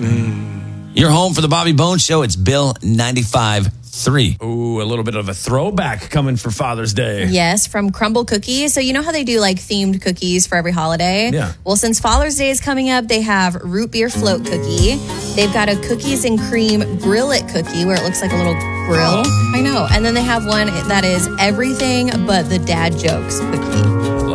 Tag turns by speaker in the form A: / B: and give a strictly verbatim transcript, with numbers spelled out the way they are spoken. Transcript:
A: Mm. You're home for the Bobby Bones Show. It's Bill ninety-five point three.
B: Ooh, a little bit of a throwback coming for Father's Day.
C: Yes, from Crumble Cookies. So you know how they do like themed cookies for every holiday?
B: Yeah.
C: Well, since Father's Day is coming up, they have root beer float cookie. They've got a cookies and cream grill it cookie where it looks like a little grill. I know. And then they have one that is everything but the dad jokes cookie.